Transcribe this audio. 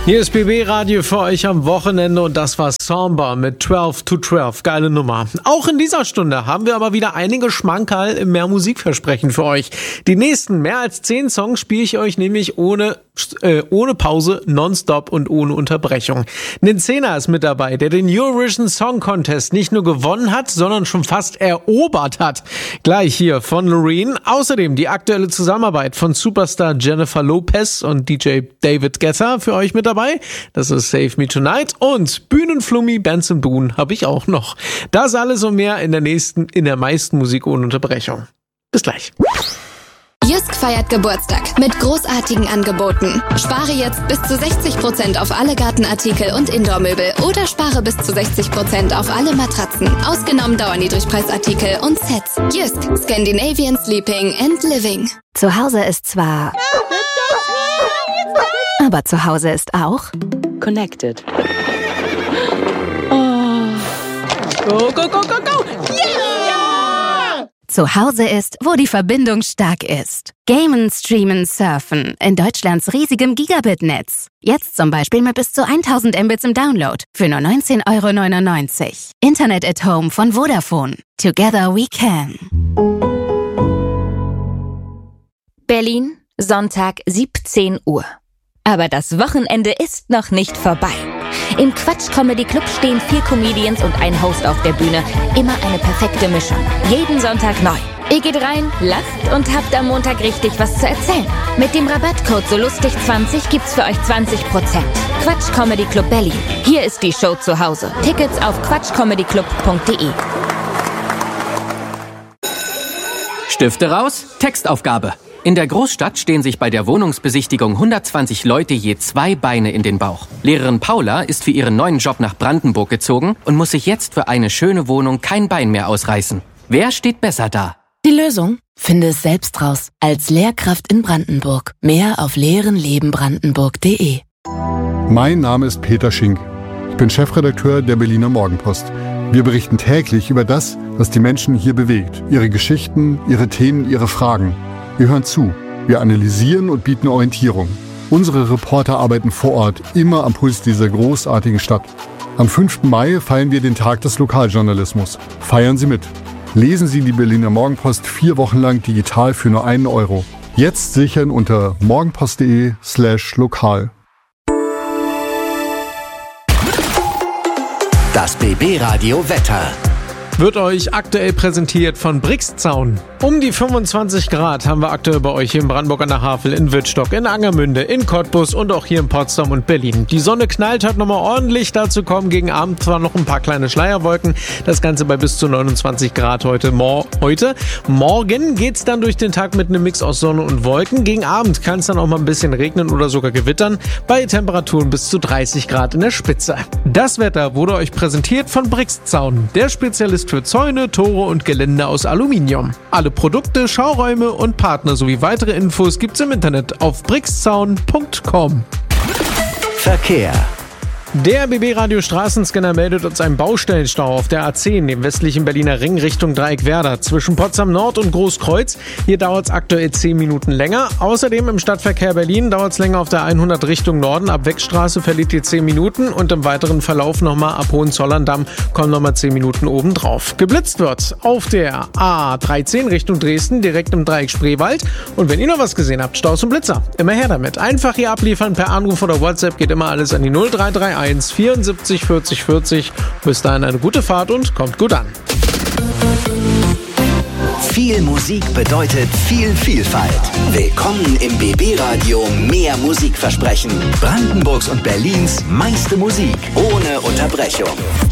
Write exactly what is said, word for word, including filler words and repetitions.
Hier ist B B Radio für euch am Wochenende und das war Samba mit zwölf to zwölf. Geile Nummer. Auch in dieser Stunde haben wir aber wieder einige Schmankerl im Mehr Musikversprechen für euch. Die nächsten mehr als zehn Songs spiele ich euch nämlich ohne äh, ohne Pause, nonstop und ohne Unterbrechung. Nenzena ist mit dabei, der den Eurovision Song Contest nicht nur gewonnen hat, sondern schon fast erobert hat. Gleich hier von Loreen. Außerdem die aktuelle Zusammenarbeit von Superstar Jennifer Lopez und D J David Guetta für euch mit dabei. Das ist Save Me Tonight und Bühnenflummi Benson Boone habe ich auch noch. Das alles und mehr in der nächsten, in der meisten Musik ohne Unterbrechung. Bis gleich. Jysk feiert Geburtstag mit großartigen Angeboten. Spare jetzt bis zu sechzig Prozent auf alle Gartenartikel und Indoormöbel oder spare bis zu sechzig Prozent auf alle Matratzen, ausgenommen Dauerniedrigpreisartikel und Sets. Jysk, Scandinavian Sleeping and Living. Zu Hause ist zwar... aber zu Hause ist auch... Connected. Oh. Go, go, go, go, go! Yeah! Zu Hause ist, wo die Verbindung stark ist. Gamen, streamen, surfen in Deutschlands riesigem Gigabit-Netz. Jetzt zum Beispiel mit bis zu tausend Mbits im Download für nur neunzehn Euro neunundneunzig. Internet at Home von Vodafone. Together we can. Berlin, Sonntag, siebzehn Uhr. Aber das Wochenende ist noch nicht vorbei. Im Quatsch Comedy Club stehen vier Comedians und ein Host auf der Bühne. Immer eine perfekte Mischung. Jeden Sonntag neu. Ihr geht rein, lacht und habt am Montag richtig was zu erzählen. Mit dem Rabattcode so lustig zwanzig gibt's für euch zwanzig Prozent. Quatsch Comedy Club Berlin. Hier ist die Show zu Hause. Tickets auf quatschcomedyclub punkt de. Stifte raus, Textaufgabe. In der Großstadt stehen sich bei der Wohnungsbesichtigung hundertzwanzig Leute je zwei Beine in den Bauch. Lehrerin Paula ist für ihren neuen Job nach Brandenburg gezogen und muss sich jetzt für eine schöne Wohnung kein Bein mehr ausreißen. Wer steht besser da? Die Lösung? Finde es selbst raus. Als Lehrkraft in Brandenburg. Mehr auf lehrenlebenbrandenburg punkt de. Mein Name ist Peter Schink. Ich bin Chefredakteur der Berliner Morgenpost. Wir berichten täglich über das, was die Menschen hier bewegt. Ihre Geschichten, ihre Themen, ihre Fragen. Wir hören zu, wir analysieren und bieten Orientierung. Unsere Reporter arbeiten vor Ort, immer am Puls dieser großartigen Stadt. Am fünften Mai feiern wir den Tag des Lokaljournalismus. Feiern Sie mit. Lesen Sie die Berliner Morgenpost vier Wochen lang digital für nur einen Euro. Jetzt sichern unter morgenpost.de slash lokal. Das B B Radio Wetter. Wird euch aktuell präsentiert von Brixzaun. Um die fünfundzwanzig Grad haben wir aktuell bei euch hier in Brandenburg an der Havel, in Wittstock, in Angermünde, in Cottbus und auch hier in Potsdam und Berlin. Die Sonne knallt, hat nochmal ordentlich dazu kommen. Gegen Abend zwar noch ein paar kleine Schleierwolken. Das Ganze bei bis zu neunundzwanzig Grad heute. Mor- heute. Morgen geht's dann durch den Tag mit einem Mix aus Sonne und Wolken. Gegen Abend kann es dann auch mal ein bisschen regnen oder sogar gewittern. Bei Temperaturen bis zu dreißig Grad in der Spitze. Das Wetter wurde euch präsentiert von Brixzaun, der Spezialist für Zäune, Tore und Geländer aus Aluminium. Alle Produkte, Schauräume und Partner sowie weitere Infos gibt's im Internet auf brixzaun punkt com. Verkehr. Der B B-Radio Straßenscanner meldet uns einen Baustellenstau auf der A zehn, dem westlichen Berliner Ring Richtung Dreieckwerder, zwischen Potsdam Nord und Großkreuz. Hier dauert es aktuell zehn Minuten länger. Außerdem im Stadtverkehr Berlin dauert es länger auf der hundert Richtung Norden. Ab Weckstraße verliert ihr zehn Minuten und im weiteren Verlauf nochmal ab Hohenzollern-Damm kommen nochmal zehn Minuten obendrauf. Geblitzt wird auf der A dreizehn Richtung Dresden, direkt im Dreieck Spreewald. Und wenn ihr noch was gesehen habt, Staus und Blitzer, immer her damit. Einfach hier abliefern per Anruf oder WhatsApp, geht immer alles an die null drei drei eins vierundsiebzig vierzig vierzig. Bis dahin eine gute Fahrt und kommt gut an. Viel Musik bedeutet viel Vielfalt. Willkommen im B B-Radio Mehr Musikversprechen. Brandenburgs und Berlins meiste Musik ohne Unterbrechung.